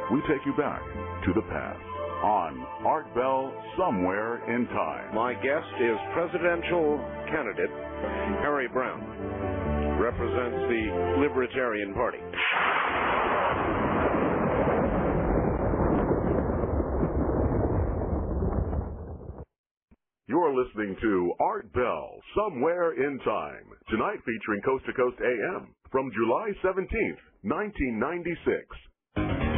we take you back to the past on Art Bell Somewhere in Time. My guest is presidential candidate Harry Browne, represents the Libertarian Party. You're listening to Art Bell Somewhere in Time, tonight featuring Coast to Coast AM from July 17th, 1996.